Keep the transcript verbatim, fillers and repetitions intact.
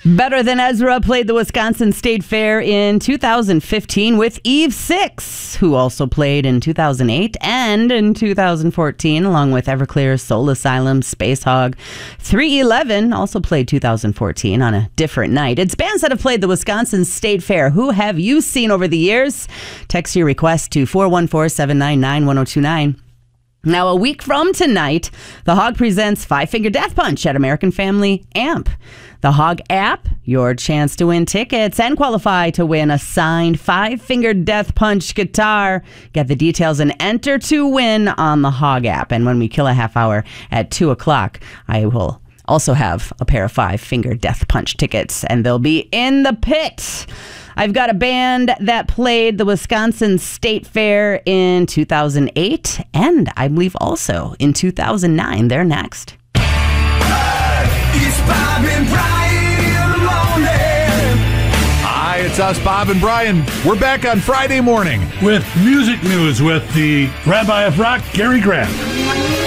Better Than Ezra played the Wisconsin State Fair in two thousand fifteen with Eve Six, who also played in two thousand eight and in two thousand fourteen, along with Everclear, Soul Asylum, Space Hog. three eleven also played two thousand fourteen on a different night. It's bands that have played the Wisconsin State Fair. Who have you seen over the years? Text your request to four one four, seven nine nine, one oh two nine. Now, a week from tonight, the Hog presents Five Finger Death Punch at American Family Amp. The Hog app, your chance to win tickets and qualify to win a signed Five Finger Death Punch guitar. Get the details and enter to win on the Hog app. And when we kill a half hour at two o'clock, I will also have a pair of Five Finger Death Punch tickets, and they'll be in the pit. I've got a band that played the Wisconsin State Fair in two thousand eight, and I believe also in two thousand nine. They're next. It's Bob and Brian in the morning. Hi, it's us, Bob and Brian. We're back on Friday morning with music news with the Rabbi of Rock, Gary Grant.